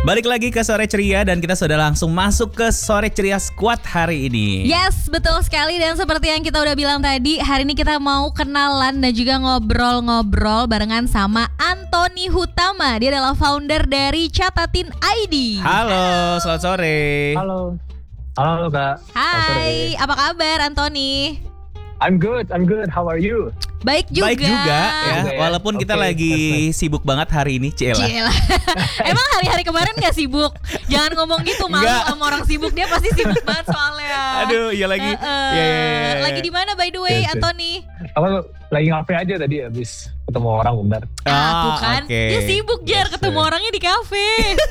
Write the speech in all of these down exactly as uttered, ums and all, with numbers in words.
Balik lagi ke Sore Ceria dan kita sudah langsung masuk ke Sore Ceria Squad hari ini. Yes, betul sekali. Dan seperti yang kita udah bilang tadi, hari ini kita mau kenalan dan juga ngobrol-ngobrol barengan sama Antoni Hutama. Dia adalah founder dari Catatin I D. Halo, selamat sore. Halo. Halo Kak. Hai, apa kabar Antoni? I'm good, I'm good. How are you? Baik juga. Baik juga ya, Juga ya? walaupun kita Oke, lagi that's sibuk banget hari ini, Ciela. Ciela. Emang hari-hari kemarin gak sibuk? Jangan ngomong gitu, malu Enggak. sama orang sibuk. Dia pasti sibuk banget soalnya. Aduh, iya lagi. Uh, uh, Iya, iya, iya. Lagi di mana by the way, Oke, oke. Antoni? Aku lagi ngafe aja tadi habis ketemu orang bentar. Ah, Oh, bukan. oke. Dia sibuk Jar, Yes, ketemu sir. orangnya di kafe.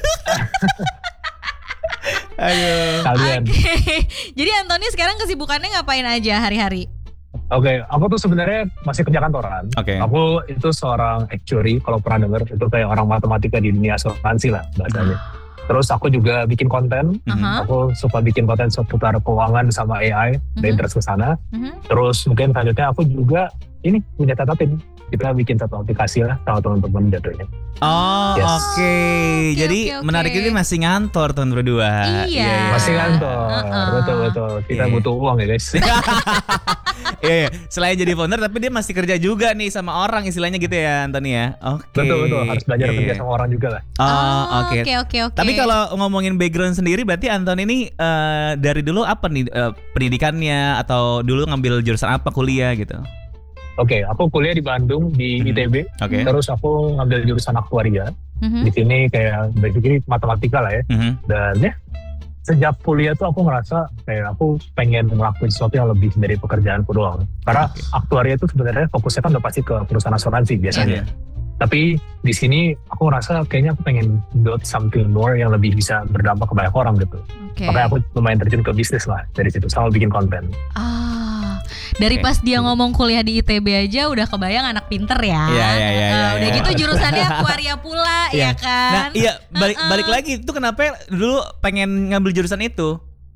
Aduh. Kalian. Oke. Jadi Antoni sekarang kesibukannya ngapain aja hari-hari? Oke, aku tuh sebenarnya masih kerja kantoran. Oke. Aku itu seorang actuary, kalau pernah denger itu kayak orang matematika di dunia asuransi lah bahasanya. Terus aku juga bikin konten. Aha. Aku suka bikin konten seputar keuangan sama A I dan Mhm. interest ke sana. Mhm. Terus mungkin selanjutnya aku juga ini punya Catatin. Kita bikin satu aplikasi lah sama teman-teman jatuhnya. Oh, Yes. oke. Jadi oke, oke. menarik ini masih ngantor teman berdua. Iya. Masih kantor, Uh-uh. betul-betul. Kita Iya. butuh uang ya guys. Iya, iya. Selain jadi founder tapi dia masih kerja juga nih sama orang istilahnya gitu ya, Antoni ya. Oke. Betul-betul, harus belajar Iya, kerja iya. sama orang juga lah. Oh, oke. Oke, oke, oke. Tapi kalau ngomongin background sendiri berarti Antoni ini eh, dari dulu apa nih eh, pendidikannya atau dulu ngambil jurusan apa kuliah gitu? Oke, aku kuliah di Bandung di Hmm. I T B. Oke. Terus aku ngambil jurusan aktuaria. Mhm. Di sini kayak basically matematika lah ya. Mhm. Dan ya sejak kuliah tuh aku ngerasa kayak aku pengen ngelakuin sesuatu yang lebih dari pekerjaanku doang. Karena Oke. aktuaria itu sebenarnya fokusnya kan udah pasti ke perusahaan asuransi biasanya. Iya. Tapi di sini aku ngerasa kayaknya aku pengen build something more yang lebih bisa berdampak ke banyak orang gitu. Oke. Makanya aku lumayan terjun ke bisnis lah dari situ sama bikin konten. Ah, dari Oke. pas dia ngomong kuliah di I T B aja udah kebayang anak pinter ya. Iya, iya, iya, Eh, iya, Udah iya. gitu jurusannya akuaria pula, Iya. ya kan? Nah, iya balik Uh-uh. balik lagi itu kenapa dulu pengen ngambil jurusan itu?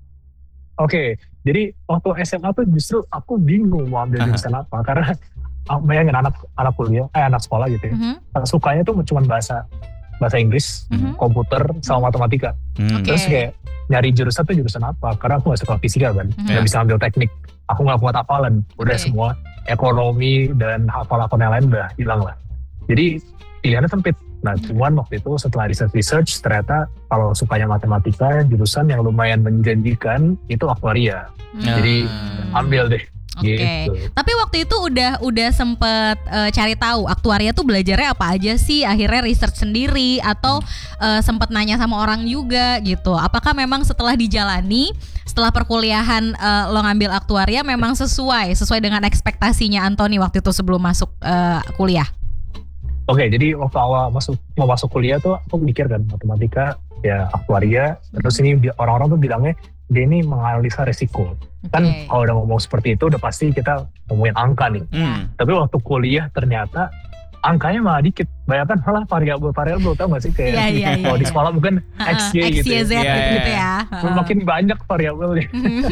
Oke, jadi waktu S M A tuh justru aku bingung mau ambil Aha. jurusan apa karena ah, bayangin anak anak kuliah, eh anak sekolah gitu ya. Mhm. Sukanya tuh cuma bahasa bahasa Inggris, Mhm. komputer, sama matematika. Hmm. Oke. Terus kayak nyari jurusan tuh jurusan apa? Karena aku gak suka fisika kan, Mhm. nggak bisa ambil teknik. Aku nggak kuat hafalan, udah Oke. semua ekonomi dan hafal-hafal yang lain udah hilang lah. Jadi pilihannya sempit. Nah, cuman waktu itu setelah research-research ternyata kalau sukanya matematika, jurusan yang lumayan menjanjikan itu aktuaria. Hmm. Jadi ambil deh. Oke. Gitu. Tapi waktu itu udah udah sempet eh, cari tahu aktuaria tuh belajarnya apa aja sih? Akhirnya research sendiri atau eh, sempet nanya sama orang juga gitu. Apakah memang setelah dijalani, setelah perkuliahan eh, lo ngambil aktuaria memang sesuai sesuai dengan ekspektasinya Antoni waktu itu sebelum masuk eh, kuliah? Oke, jadi waktu awal masuk mau masuk kuliah tuh aku mikir kan matematika ya aktuaria. Terus ini bi- orang-orang tuh bilangnya dia ini menganalisa risiko. Kan Oke. kalau udah ngomong seperti itu udah pasti kita ngomongin angka nih. Hmm. Tapi waktu kuliah ternyata angkanya malah dikit. Bayangkan malah variabel-variabel, tau gak sih kayak Iya, iya, iya, kalau di iya. sekolah mungkin X, Y X, gitu. Y, Z Iya, gitu, gitu iya. ya. Makin banyak variabelnya.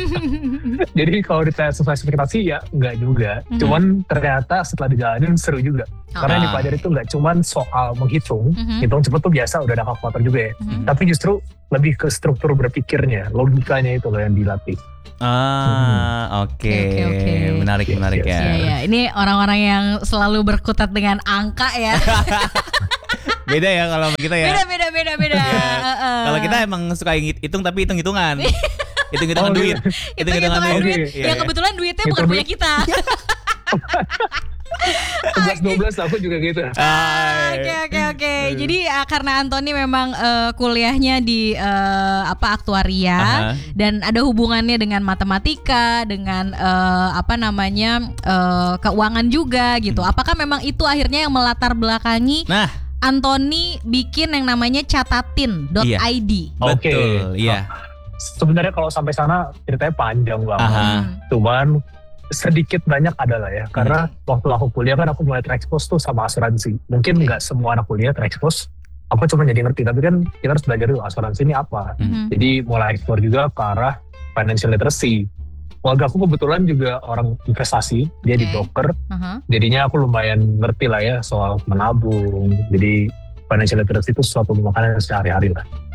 Jadi kalau ditanya sesuai ekspektasi ya enggak juga. Mhm. Cuman ternyata setelah dijalanin seru juga. Karena yang Ah. dipelajari itu enggak cuman soal menghitung, Mhm. hitung cepet tuh biasa udah ada kalkulator juga ya. Mhm. Tapi justru lebih ke struktur berpikirnya, logikanya itu loh yang dilatih. Ah, oke. Oke, oke, oke. Menarik, Yes, menarik yes. ya. Iya, iya. Ini orang-orang yang selalu berkutat dengan angka ya. Beda ya kalau kita ya. Beda, beda, beda, beda. Iya. Heeh. Kalau kita emang suka hitung tapi hitung-hitungan. Hitung-hitungan Oh, duit. gitu. Hitung-hitungan Hitung-hitungan duit. duit. Iya, Ya iya. kebetulan duitnya Hitung bukan duit. punya kita. sebelas dua belas aku juga gitu. Ah, Oke, oke, oke. Jadi ah, karena Antoni memang eh, kuliahnya di eh, apa aktuaria Aha. dan ada hubungannya dengan matematika, dengan eh, apa namanya eh, keuangan juga gitu. Hmm. Apakah memang itu akhirnya yang melatar belakangi Nah, Antoni bikin yang namanya catatin dot I D? Oke. betul. Iya. Sebenarnya kalau sampai sana ceritanya panjang banget. Aha. Hmm. Cuman sedikit banyak adalah ya. Karena waktu aku kuliah kan aku mulai terekspos tuh sama asuransi. Mungkin Oke. nggak semua anak kuliah terekspos. Aku cuma jadi ngerti. Tapi kan kita harus belajar dulu asuransi ini apa. Mhm. Jadi mulai explore juga ke arah financial literacy. Keluarga aku kebetulan juga orang investasi. Dia di Oke. broker. Aha. Jadinya aku lumayan ngerti lah ya soal menabung. Jadi financial literacy itu suatu makanan sehari-hari lah.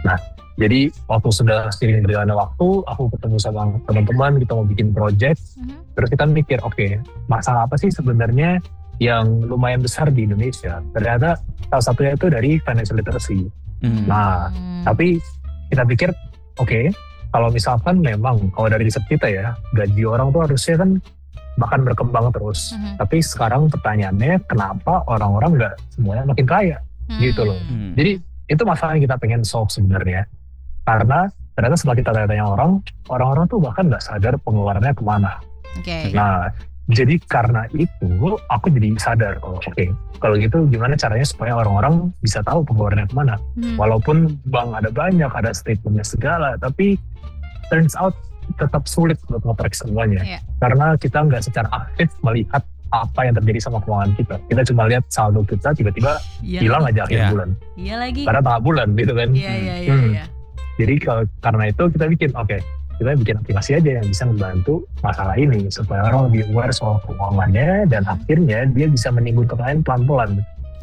Nah, jadi waktu sudah sering berjalannya waktu, aku ketemu sama teman-teman, kita mau bikin project, Mhm. terus kita mikir, oke, masalah apa sih sebenarnya yang lumayan besar di Indonesia? Ternyata salah satunya itu dari financial literacy. Hmm. Nah, Hmm. tapi kita pikir, oke, kalau misalkan memang kalau dari riset kita ya, gaji orang tuh harusnya kan bahkan berkembang terus. Mhm. Tapi sekarang pertanyaannya, kenapa orang-orang nggak semuanya makin kaya? gitu loh. Hmm. Jadi itu masalah yang kita pengen solve sebenarnya. Karena ternyata setelah kita tanya-tanya orang, orang-orang tuh bahkan nggak sadar pengeluarannya kemana. Oke. Nah, jadi karena itu aku jadi sadar, oh, oke, kalau gitu gimana caranya supaya orang-orang bisa tahu pengeluarannya kemana. Hmm. Walaupun bank ada banyak, ada statementnya segala, tapi turns out tetap sulit untuk nge-track semuanya. Iya. Karena kita nggak secara aktif melihat apa yang terjadi sama keuangan kita. Kita cuma lihat saldo kita tiba-tiba Iya hilang lagi. aja akhir Iya. bulan. Iya lagi. Karena tengah bulan gitu kan. Iya iya iya Hmm. iya. Jadi kalau karena itu kita bikin, oke, kita bikin aplikasi aja yang bisa membantu masalah ini supaya orang lebih aware soal keuangannya dan akhirnya dia bisa menimbulkan lain pelan-pelan.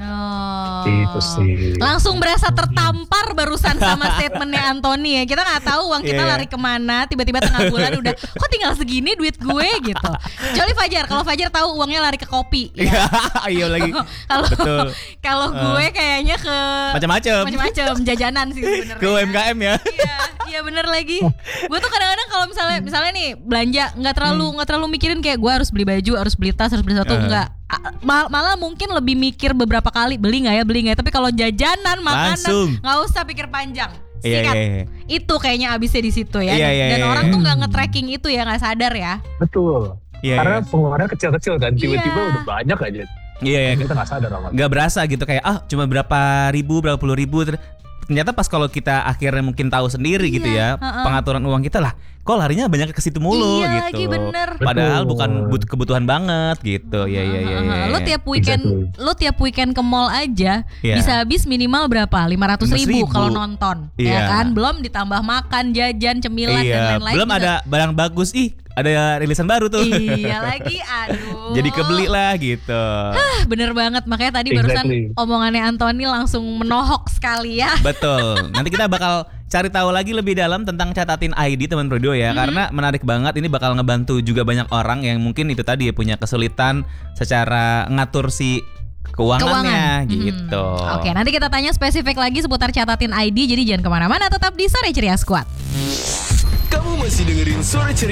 Oh. Itu sih. Langsung berasa tertampar barusan sama statementnya Anthony ya. Kita nggak tahu uang kita Iya, iya. lari kemana. Tiba-tiba tengah bulan udah, kok tinggal segini duit gue gitu. Kecuali Fajar. Kalau Fajar tahu uangnya lari ke kopi. Ya. Iya lagi. Kalau Betul. kalau gue kayaknya ke Macam-macam. macam-macam jajanan sih sebenarnya. Ke U M K M ya. Iya, iya bener lagi. Gue tuh kadang-kadang kalau misalnya misalnya nih belanja nggak terlalu nggak terlalu mikirin kayak gue harus beli baju, harus beli tas, harus beli satu Eh. enggak. A- mal- malah mungkin lebih mikir beberapa kali beli nggak ya beli nggak ya. Tapi kalau jajanan makanan Langsung. nggak usah pikir panjang. Iya, Sikat. iya, iya. Itu kayaknya abisnya di situ ya. Iya, iya, Dan iya, orang iya. tuh nggak nge-tracking itu ya, nggak sadar ya. Betul. Iya, Karena iya. pengeluarannya kecil-kecil kan, tiba-tiba Iya. udah banyak aja. Iya, iya. Kita nggak sadar sama. Nggak berasa gitu kayak ah cuma berapa ribu, berapa puluh ribu. Ter- Ternyata pas kalau kita akhirnya mungkin tahu sendiri Iya, gitu ya heeh. pengaturan uang kita lah, kok larinya banyak ke situ mulu Iya gitu. lagi, bener. Padahal Betul. bukan but- kebutuhan banget gitu. Iya iya iya. iya. Lo tiap weekend, Exactly. lo tiap weekend ke mall aja Iya. bisa habis minimal berapa? lima ratus ribu ribu. kalau nonton, ya Iya. kan? Belum ditambah makan, jajan, cemilan dan Iya, lain-lain. belum bisa- ada barang bagus. Ih, ada rilisan baru tuh. Iya lagi, aduh. Jadi kebeli lah gitu. Ah, bener banget, makanya tadi barusan Exactly. omongannya Anthony langsung menohok sekali ya. Betul. Nanti kita bakal cari tahu lagi lebih dalam tentang catatin I D teman Prodio ya, karena menarik banget. Ini bakal ngebantu juga banyak orang yang mungkin itu tadi ya punya kesulitan secara ngatur si keuangannya Keuangan. gitu. Hmm. Oke, nanti kita tanya spesifik lagi seputar catatin I D. Jadi jangan kemana-mana, tetap di Sore Ceria Squad. Kamu masih dengerin Sore Ceria